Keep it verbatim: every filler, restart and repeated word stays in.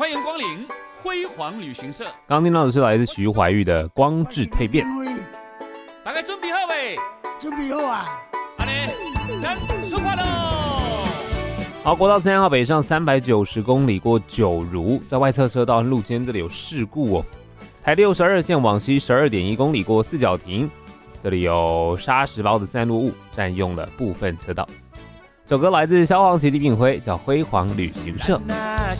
欢迎光临辉煌旅行社。 刚听到的是来自徐怀钰的《光质蜕变》。 大概准备好未？ 准备好啊！ 好嘞，咱出发喽！ 好，国道三号北上三百九十公里过九如，在外侧车道和路肩这里有事故哦。台六十二线往西十二点一公里过四角亭，这里有砂石包的散落物占用了部分车道。首歌来自萧煌奇、李炳辉，叫《辉煌旅行社》。